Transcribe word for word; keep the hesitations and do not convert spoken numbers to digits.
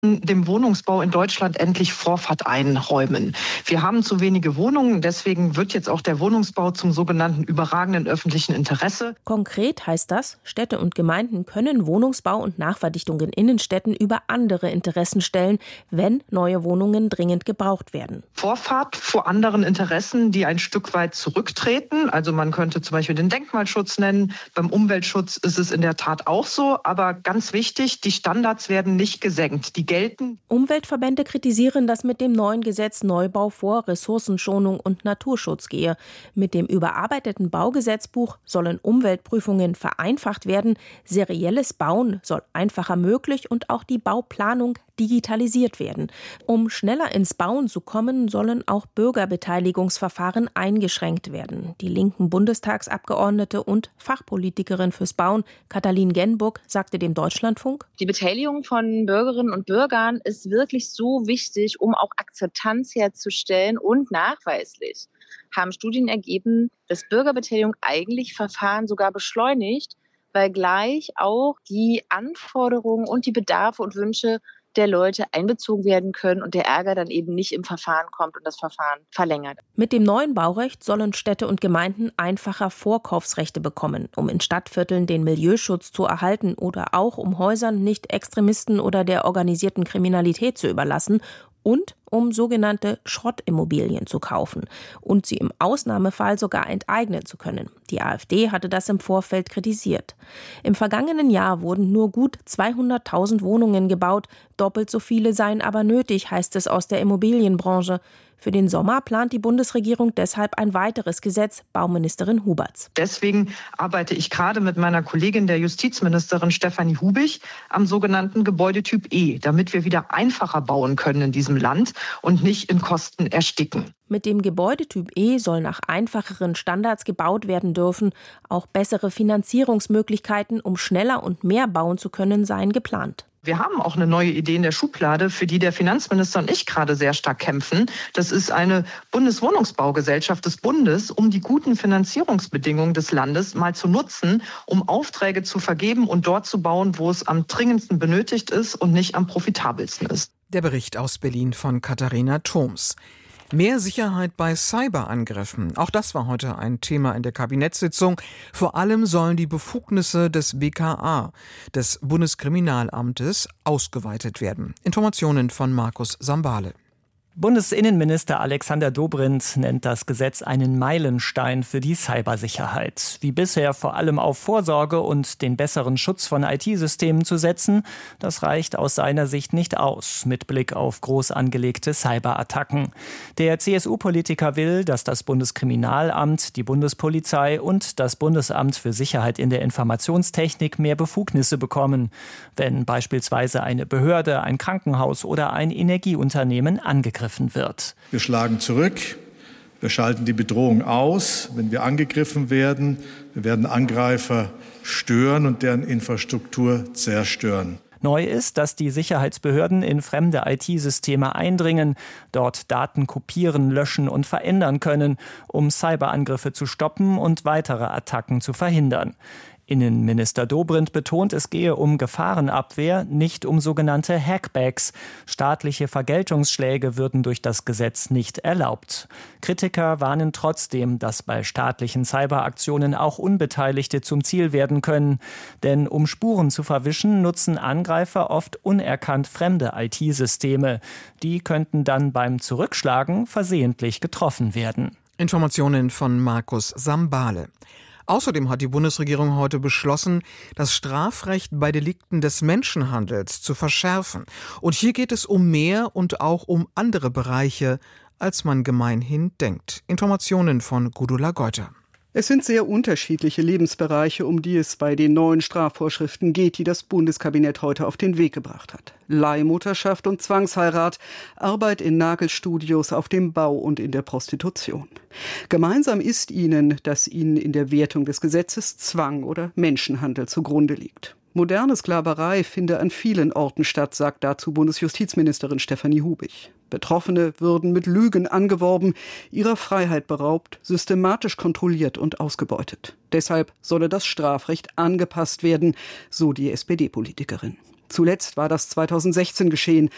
dem Wohnungsbau in Deutschland endlich Vorfahrt einräumen. Wir haben zu wenige Wohnungen, deswegen wird jetzt auch der Wohnungsbau zum sogenannten überragenden öffentlichen Interesse. Konkret heißt das, Städte und Gemeinden können Wohnungsbau und Nachverdichtung in Innenstädten über andere Interessen stellen, wenn neue Wohnungen dringend gebraucht werden. Vorfahrt vor anderen Interessen, die ein Stück weit zurücktreten. Also man könnte zum Beispiel den Denkmalschutz nennen. Beim Umweltschutz ist es in der Tat auch so. Aber ganz wichtig, die Standards werden nicht gesenkt. Die gelten. Umweltverbände kritisieren, dass mit dem neuen Gesetz Neubau vor Ressourcenschonung und Naturschutz gehe. Mit dem überarbeiteten Baugesetzbuch sollen Umweltprüfungen vereinfacht werden. Serielles Bauen soll einfacher möglich und auch die Bauplanung digitalisiert werden. Um schneller ins Bauen zu kommen, sollen auch Bürgerbeteiligungsverfahren eingeschränkt werden. Die linken Bundestagsabgeordnete und Fachpolitikerin fürs Bauen, Katalin Genburg, sagte dem Deutschlandfunk: Die Beteiligung von Bürgerinnen und Bürgern ist wirklich so wichtig, um auch Akzeptanz herzustellen, und nachweislich haben Studien ergeben, dass Bürgerbeteiligung eigentlich Verfahren sogar beschleunigt, weil gleich auch die Anforderungen und die Bedarfe und Wünsche der Leute einbezogen werden können und der Ärger dann eben nicht im Verfahren kommt und das Verfahren verlängert. Mit dem neuen Baurecht sollen Städte und Gemeinden einfacher Vorkaufsrechte bekommen, um in Stadtvierteln den Milieuschutz zu erhalten oder auch um Häusern nicht Extremisten oder der organisierten Kriminalität zu überlassen und um sogenannte Schrottimmobilien zu kaufen und sie im Ausnahmefall sogar enteignen zu können. Die AfD hatte das im Vorfeld kritisiert. Im vergangenen Jahr wurden nur gut zweihunderttausend Wohnungen gebaut, doppelt so viele seien aber nötig, heißt es aus der Immobilienbranche. Für den Sommer plant die Bundesregierung deshalb ein weiteres Gesetz, Bauministerin Huberts. Deswegen arbeite ich gerade mit meiner Kollegin, der Justizministerin Stefanie Hubich, am sogenannten Gebäudetyp E, damit wir wieder einfacher bauen können in diesem Land und nicht in Kosten ersticken. Mit dem Gebäudetyp E soll nach einfacheren Standards gebaut werden dürfen. Auch bessere Finanzierungsmöglichkeiten, um schneller und mehr bauen zu können, seien geplant. Wir haben auch eine neue Idee in der Schublade, für die der Finanzminister und ich gerade sehr stark kämpfen. Das ist eine Bundeswohnungsbaugesellschaft des Bundes, um die guten Finanzierungsbedingungen des Landes mal zu nutzen, um Aufträge zu vergeben und dort zu bauen, wo es am dringendsten benötigt ist und nicht am profitabelsten ist. Der Bericht aus Berlin von Katharina Thoms. Mehr Sicherheit bei Cyberangriffen. Auch das war heute ein Thema in der Kabinettssitzung. Vor allem sollen die Befugnisse des B K A, des Bundeskriminalamtes, ausgeweitet werden. Informationen von Markus Sambale. Bundesinnenminister Alexander Dobrindt nennt das Gesetz einen Meilenstein für die Cybersicherheit. Wie bisher vor allem auf Vorsorge und den besseren Schutz von I T-Systemen zu setzen, das reicht aus seiner Sicht nicht aus, mit Blick auf groß angelegte Cyberattacken. Der C S U-Politiker will, dass das Bundeskriminalamt, die Bundespolizei und das Bundesamt für Sicherheit in der Informationstechnik mehr Befugnisse bekommen, wenn beispielsweise eine Behörde, ein Krankenhaus oder ein Energieunternehmen angegriffen wird. Wir schlagen zurück, wir schalten die Bedrohung aus, wenn wir angegriffen werden. Wir werden Angreifer stören und deren Infrastruktur zerstören. Neu ist, dass die Sicherheitsbehörden in fremde I T-Systeme eindringen, dort Daten kopieren, löschen und verändern können, um Cyberangriffe zu stoppen und weitere Attacken zu verhindern. Innenminister Dobrindt betont, es gehe um Gefahrenabwehr, nicht um sogenannte Hackbacks. Staatliche Vergeltungsschläge würden durch das Gesetz nicht erlaubt. Kritiker warnen trotzdem, dass bei staatlichen Cyberaktionen auch Unbeteiligte zum Ziel werden können. Denn um Spuren zu verwischen, nutzen Angreifer oft unerkannt fremde I T-Systeme. Die könnten dann beim Zurückschlagen versehentlich getroffen werden. Informationen von Markus Sambale. Außerdem hat die Bundesregierung heute beschlossen, das Strafrecht bei Delikten des Menschenhandels zu verschärfen. Und hier geht es um mehr und auch um andere Bereiche, als man gemeinhin denkt. Informationen von Gudula Geuter. Es sind sehr unterschiedliche Lebensbereiche, um die es bei den neuen Strafvorschriften geht, die das Bundeskabinett heute auf den Weg gebracht hat. Leihmutterschaft und Zwangsheirat, Arbeit in Nagelstudios, auf dem Bau und in der Prostitution. Gemeinsam ist ihnen, dass ihnen in der Wertung des Gesetzes Zwang oder Menschenhandel zugrunde liegt. Moderne Sklaverei finde an vielen Orten statt, sagt dazu Bundesjustizministerin Stefanie Hubich. Betroffene würden mit Lügen angeworben, ihrer Freiheit beraubt, systematisch kontrolliert und ausgebeutet. Deshalb solle das Strafrecht angepasst werden, so die S P D-Politikerin. Zuletzt war das zweitausendsechzehn geschehen,